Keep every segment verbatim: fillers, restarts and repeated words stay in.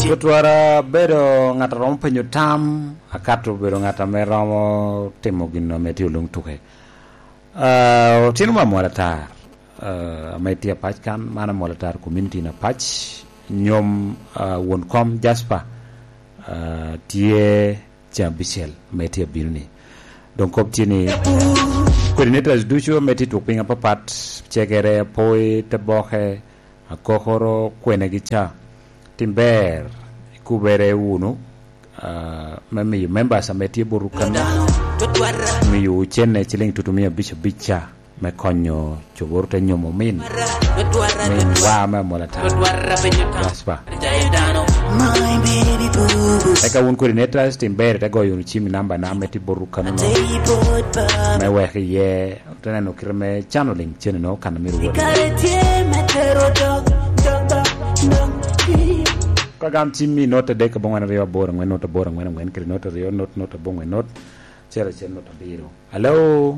Kutwara bedo ngata rom penyo tam akato bedo ngata meromo timo gino meti ulung tuke. Uh, tino ma molatar uh, meti apach kan mana molatar community na patch nyom uh, wonkom Jasper uh, tie jambisel meti abirni. Donc obtini coordinators ducho meti tukpinga papat chekere poi teboke akokoro kwene gicha timber kubere uno uh, memi members ameti burukana mi yu chenne chiling tutumia bicha bicha me konyo choborte nyomo min min wa ma molata Jasper eka un coordinators timber te goyo chimi namba na meti burukana no me wehe ye tena no kirme channeling chene no kana miru kagam chimi note de ka bongana rewa bora ngwen note bora ngwen ngwen kri note rewa note note bongwe note chere chere note biro hello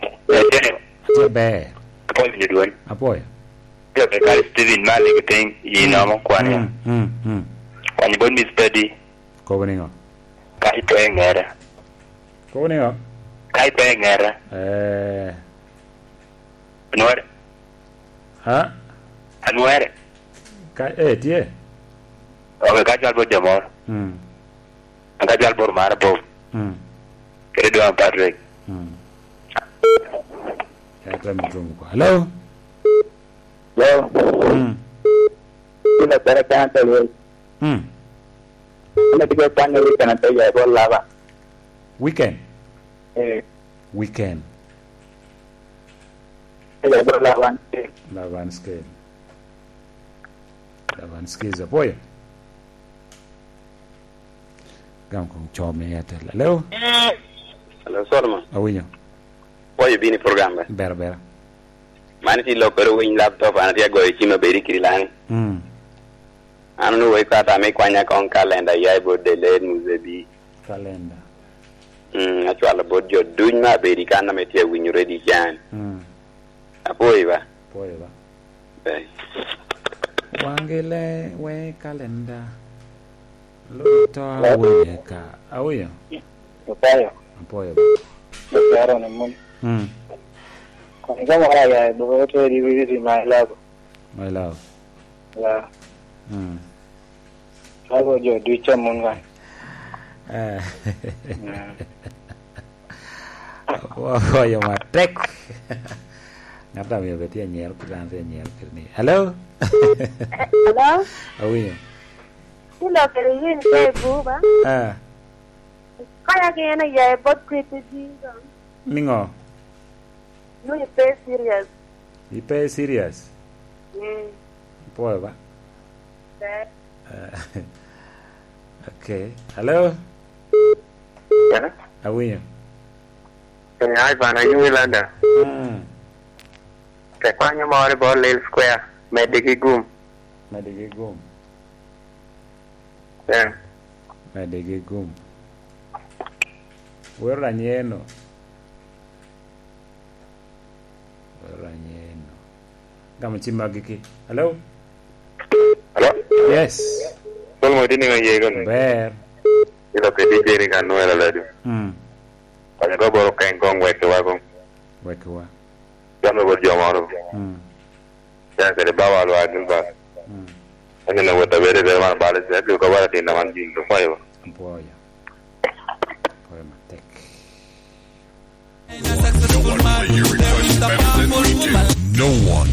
Be apoy ni duan apoy yo be kal Steven Malik thing yi no mo kwani mm mm kwani bon mi study ko woni ngo kai to ngera ko woni ngo kai to ngera eh anwar ha anwar kai eh tie o ka jal bo jamor mm ka jal bor mar bo mm kere do am Patrick mm Kata mdrumu kwa hello hello mm ina tara kan tele mm ina tiga pan ni kan ta ya bo lava weekend eh weekend ya bo lava Lavanske Lavanske za poyo gam kong chome ya tele hello hello sorma awinyo Oye bini program ba. Bera bera. Mani ti lokoro win laptop anati ago chima beri kirilani. Mm. Anu no we kwata me kwanya kon calendar ya bo dele muzebi. Calendar. Mm, actually bo jo dunya beri kana me ti win ready jan. Mm. Apoy ba. Poy ba. Bye. Wangele we calendar. Luto we ka. Awiyo. Apoy. Apoy ba. Claro no mun. Mm. Kung wala ya do to di visit my love. My love. Yeah. Mm. Sago jo du chamun ga. Eh. Wow, yo matek. Ngata mi beti nyer kuran se nyer kirni. Hello? Hello? Awi. Hello, Kelvin ke buba. Ah. Kaya kena ya bot creepy diga. Ningo. No you pay serious. You pay serious. Mm. Poy ba. That. Uh, okay. Hello? Yeah. Awi. Kaya ai ba na yu landa. Mm. Ke kwanya mo re ball lil square medigi gum. Medigi gum. Yeah. Medigi gum. Wera nyeno. Wera nyeno. Gam chima giki. Hello? Hello? Yes. Tol mo dini ngaye gon. Ber. Ilo ke di jeri kan no era ladu. Mm. Kaya go boro kain gong weke wa gong. Wekwa. Jamo go jomaro. Mm. Ya ke de bawa lo agin ba. Mm. Ani na wata bere de man bale se ko wala tin na man din do fayo. Boy. Boy matek. No one